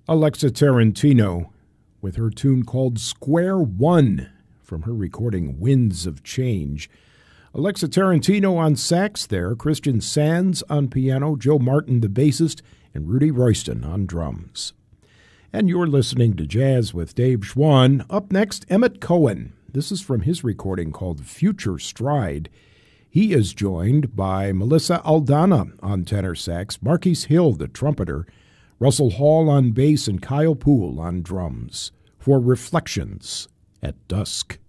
Alexa Tarantino with her tune called Square One from her recording Winds of Change. Alexa Tarantino on sax there, Christian Sands on piano, Joe Martin the bassist, and Rudy Royston on drums. And you're listening to Jazz with Dave Schwann. Up next, Emmett Cohen. This is from his recording called Future Stride. He is joined by Melissa Aldana on tenor sax, Marquise Hill, the trumpeter, Russell Hall on bass, and Kyle Poole on drums for Reflections at Dusk.